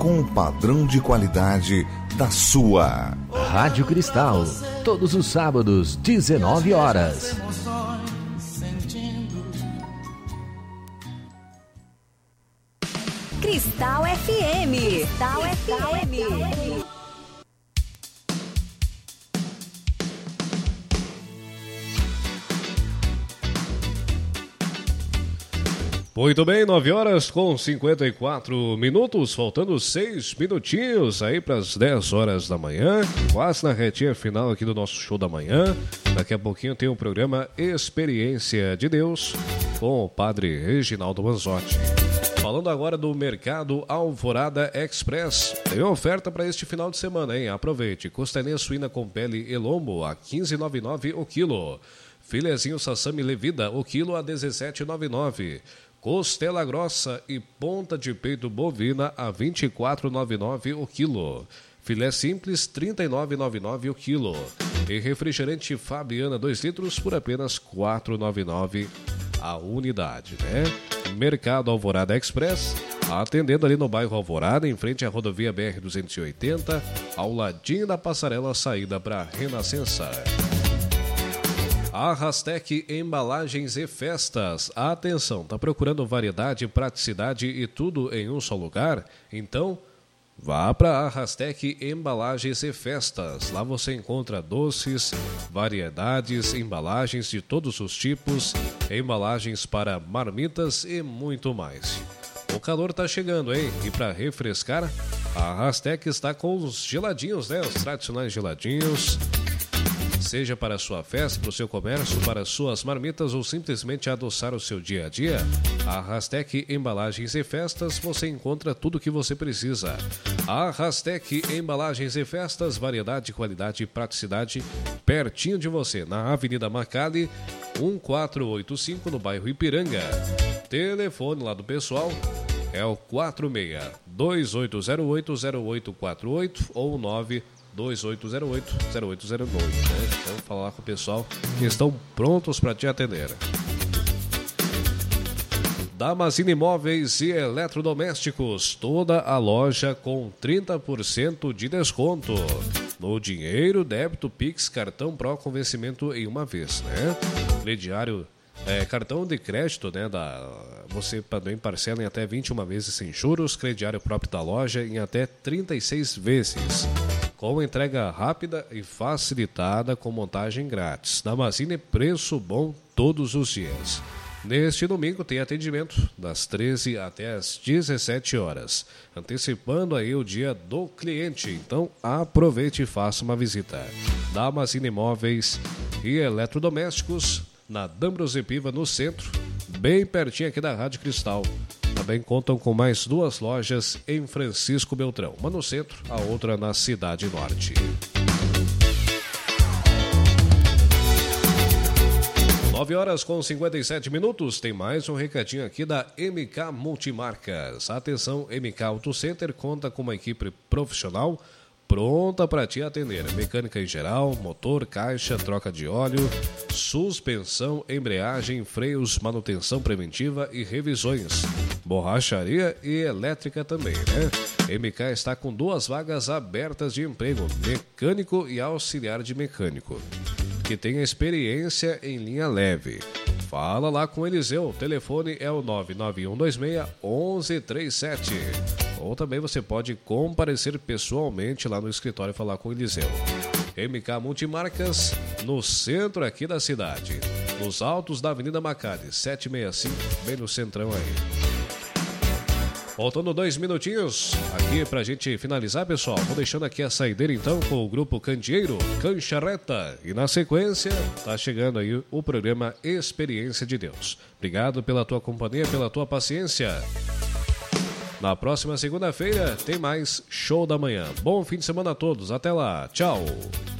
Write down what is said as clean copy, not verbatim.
com o padrão de qualidade da sua. Rádio Cristal, todos os sábados, 19 horas. Cristal FM. Cristal FM. Muito bem, 9 horas com 54 minutos, faltando 6 minutinhos aí para as 10 horas da manhã, quase na retinha final aqui do nosso show da manhã. Daqui a pouquinho tem o programa Experiência de Deus com o Padre Reginaldo Manzotti. Falando agora do Mercado Alvorada Express. Tem oferta para este final de semana, hein? Aproveite. Costelinha suína com pele e lombo a R$ 15,99 o quilo. Filezinho Sassami Levida o quilo a R$ 17,99. Costela grossa e ponta de peito bovina a R$ 24,99 o quilo. Filé simples R$ 39,99 o quilo. E refrigerante Fabiana 2 litros por apenas R$ 4,99 a unidade, né? Mercado Alvorada Express, atendendo ali no bairro Alvorada, em frente à rodovia BR-280, ao ladinho da passarela saída para Renascença. A Rastec Embalagens e Festas. Atenção, tá procurando variedade, praticidade e tudo em um só lugar? Então, vá para a Rastec Embalagens e Festas. Lá você encontra doces, variedades, embalagens de todos os tipos, embalagens para marmitas e muito mais. O calor tá chegando, hein? E para refrescar, a Rastec está com os geladinhos, né? Os tradicionais geladinhos. Seja para a sua festa, para o seu comércio, para suas marmitas ou simplesmente adoçar o seu dia a dia, a Rastec Embalagens e Festas você encontra tudo o que você precisa. A Rastec Embalagens e Festas, variedade, qualidade e praticidade pertinho de você, na Avenida Macali, 1485, no bairro Ipiranga. Telefone lá do pessoal é o 46-2808-0848 ou 92808-0802, né? Então, falar com o pessoal que estão prontos para te atender. Damasceno Imóveis e Eletrodomésticos, toda a loja com 30% de desconto. No dinheiro, débito, Pix, cartão Pro com vencimento em uma vez, né? Crediário, cartão de crédito, né? Você também parcela em até 21 vezes sem juros, crediário próprio da loja em até 36 vezes. Com entrega rápida e facilitada com montagem grátis. Damasceno, preço bom todos os dias. Neste domingo tem atendimento das 13 até as 17 horas, antecipando aí o dia do cliente. Então aproveite e faça uma visita. Damasceno Imóveis e Eletrodomésticos, na D'Ambrosio Piva, no centro, bem pertinho aqui da Rádio Cristal. Também contam com mais 2 lojas em Francisco Beltrão, uma no centro, a outra na Cidade Norte. 9 horas com 57 minutos, tem mais um recadinho aqui da MK Multimarcas. Atenção, MK Auto Center conta com uma equipe profissional pronta para te atender. Mecânica em geral, motor, caixa, troca de óleo, suspensão, embreagem, freios, manutenção preventiva e revisões. Borracharia e elétrica também, né? MK está com 2 vagas abertas de emprego, mecânico e auxiliar de mecânico, que tem experiência em linha leve. Fala lá com o Eliseu, o telefone é o 99126-1137. Ou também você pode comparecer pessoalmente lá no escritório e falar com o Eliseu. MK Multimarcas, no centro aqui da cidade, nos altos da Avenida Macari, 765, bem no centrão aí. Faltando 2 minutinhos aqui pra gente finalizar, pessoal. Vou deixando aqui a saideira então com o grupo Candeeiro, Cancha Reta. E na sequência, tá chegando aí o programa Experiência de Deus. Obrigado pela tua companhia, pela tua paciência. Na próxima segunda-feira tem mais Show da Manhã. Bom fim de semana a todos. Até lá. Tchau.